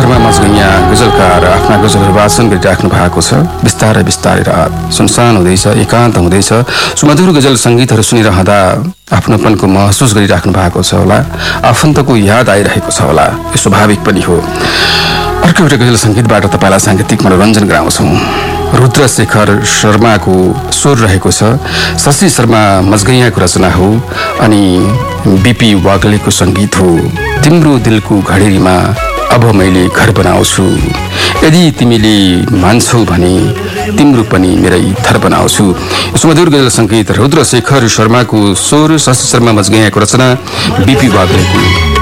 शर्मा मजगैया गजलकार आफ्ना गजलहरू वाचन गरिराख्नु भएको छ। बिस्तारै बिस्तारै रात सुनसान हुँदैछ, एकान्त हुँदैछ। सुमधुर गजल सङ्गीतहरू सुनिरहँदा आफ्नोपनको महसुस गरिराख्नु भएको छ होला, आफन्तको याद आइरहेको छ होला। यो स्वाभाविक पनि हो। अर्को एउटा गजल सङ्गीतबाट तपाईँलाई साङ्गीतिक मनोरञ्जन गराउँछौँ। रुद्रशेखर शर्माको स्वर रहेको छ, शशि शर्मा मजगैयाको रचना हो अनि बीपी वाग्लेको सङ्गीत हो। तिम्रो दिलको घडेरीमा अब मैले घर बनाउँछु, यदि तिमीले मान्छौ भने तिम्रो पनि मेरै थर बनाउँछु। सुमधुर गजल सङ्गीत रुद्रशेखर शर्माको स्वर, शशि शर्मा मजगैयाको रचना, बीपी वाग्लेको